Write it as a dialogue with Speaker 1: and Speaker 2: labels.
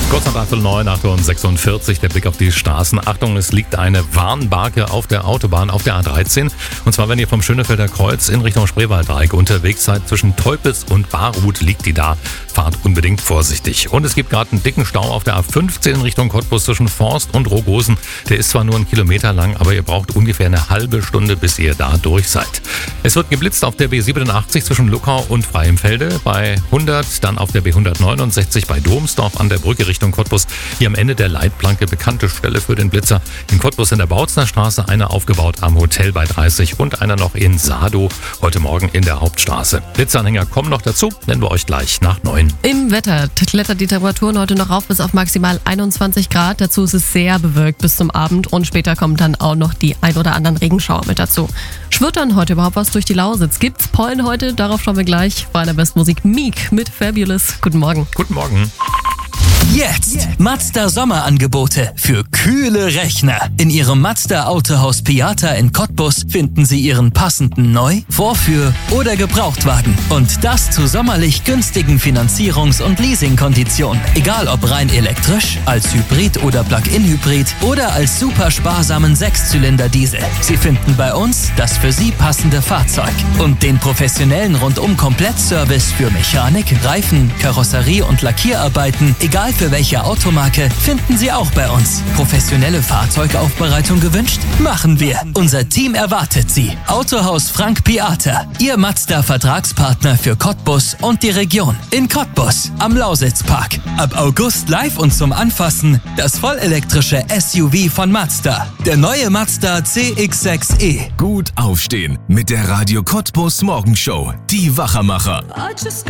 Speaker 1: Kurz nach 8:09, der Blick auf die Straßen. Achtung, es liegt eine Warnbarke auf der Autobahn, auf der A13. Und zwar, wenn ihr vom Schönefelder Kreuz in Richtung Spreewalddreieck unterwegs seid, zwischen Teupitz und Barruth liegt die da. Fahrt unbedingt vorsichtig. Und es gibt gerade einen dicken Stau auf der A15 in Richtung Cottbus zwischen Forst und Rogosen. Der ist zwar nur 1 Kilometer lang, aber ihr braucht ungefähr eine halbe Stunde, bis ihr da durch seid. Es wird geblitzt auf der B87 zwischen Luckau und Freienfelde, bei 100, dann auf der B169 bei Domsdorf an der Brücke Richtung Cottbus. Hier am Ende der Leitplanke, bekannte Stelle für den Blitzer. In Cottbus in der Bautzner Straße, einer aufgebaut am Hotel bei 30 und einer noch in Sado, heute Morgen in der Hauptstraße. Blitzanhänger kommen noch dazu, nennen wir euch gleich nach 9.
Speaker 2: Im Wetter klettert die Temperaturen heute noch rauf bis auf maximal 21 Grad. Dazu ist es sehr bewölkt bis zum Abend und später kommen dann auch noch die ein oder anderen Regenschauer mit dazu. Schwirrt dann heute überhaupt was durch die Lausitz? Gibt's Pollen heute? Darauf schauen wir gleich. Bei der Bestmusik Meek mit Fabulous. Guten Morgen.
Speaker 1: Guten Morgen.
Speaker 3: Jetzt Mazda Sommerangebote für kühle Rechner. In Ihrem Mazda Autohaus Piata in Cottbus finden Sie Ihren passenden Neu-, Vorführ- oder Gebrauchtwagen. Und das zu sommerlich günstigen Finanzierungs- und Leasingkonditionen. Egal ob rein elektrisch, als Hybrid oder Plug-in-Hybrid oder als super sparsamen 6-Zylinder-Diesel. Sie finden bei uns das für Sie passende Fahrzeug. Und den professionellen Rundum-Komplettservice für Mechanik, Reifen, Karosserie und Lackierarbeiten, egal für welche Automarke, finden Sie auch bei uns. Professionelle Fahrzeugaufbereitung gewünscht? Machen wir. Unser Team erwartet Sie. Autohaus Frank Piata, Ihr Mazda-Vertragspartner für Cottbus und die Region. In Cottbus, am Lausitzpark. Ab August live und zum Anfassen das vollelektrische SUV von Mazda. Der neue Mazda CX-6e.
Speaker 4: Gut aufstehen mit der Radio Cottbus Morgenshow. Die Wachermacher.